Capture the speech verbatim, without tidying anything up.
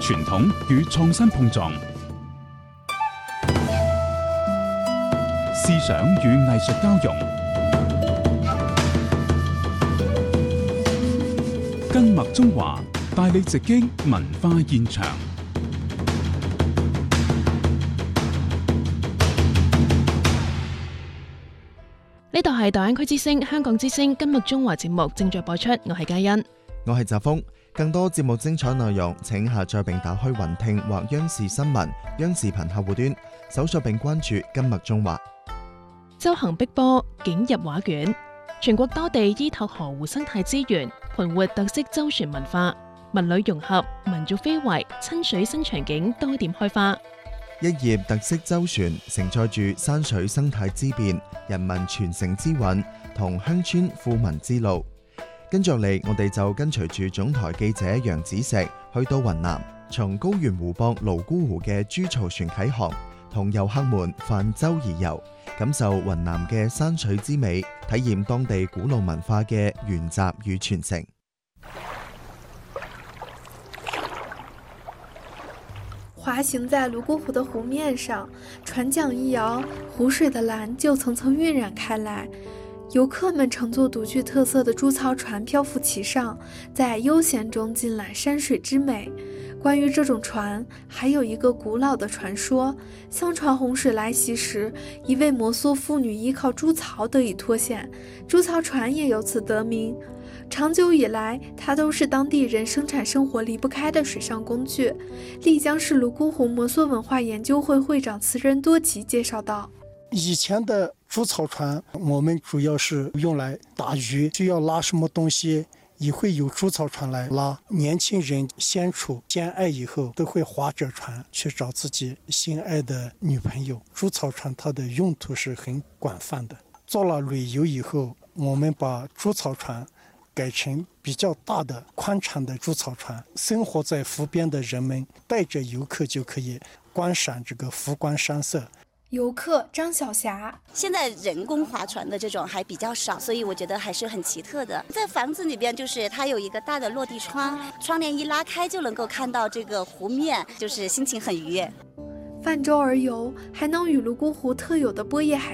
傳統與創新碰撞，思想與藝術交融，跟麥中華帶你直擊文化現場。 呢度係大灣區之聲、香港之聲跟麥中華節目正在播出，我係嘉欣， 我係澤峰。更多節目精彩內容，請下載並打開雲聽或央視新聞、央視頻客戶端，搜索並關注跟麥中華。 周行碧波，景入畫卷。全國多地依託河湖生態資源，盤活特色舟船文化，文旅融合，民族非遺，親水新場景多點開花。 一葉特色舟船承載住山水生態之變、人民傳承之韻同鄉村富民之路。跟住嚟，我哋就跟隨住總台記者楊子石去到雲南，從高原湖泊瀘沽湖嘅豬槽船啟航，同遊客們泛舟而遊，感受雲南嘅山水之美，體驗當地古老文化嘅沿襲與傳承。 滑行在瀘沽湖的湖面上，船桨一搖，湖水的蓝就层层晕染开来。游客们乘坐独具特色的猪槽船漂浮其上，在悠闲中尽览山水之美。关于这种船，还有一个古老的传说。相传洪水来袭时，一位摩梭妇女依靠猪槽得以脱险，猪槽船也由此得名。长久以来，它都是当地人生产生活离不开的水上工具。丽江市瀘沽湖摩梭文化研究会会长慈仁多吉介绍道， 以前的猪槽船我们主要是用来打鱼，需要拉什么东西也会有猪槽船来拉。年轻人相处相爱以后，都会划着船去找自己心爱的女朋友。猪槽船它的用途是很广泛的。做了旅游以后，我们把猪槽船改成比较大的宽敞的猪槽船，生活在湖边的人们带着游客就可以观赏这个湖光山色。 游客张小霞， 现在人工划船的这种还比较少，所以我觉得还是很奇特的。在房子里边，就是它有一个大的落地窗，窗帘一拉开就能够看到这个湖面，就是心情很愉悦。 泛舟而游，还能与瀘沽湖特有的波叶海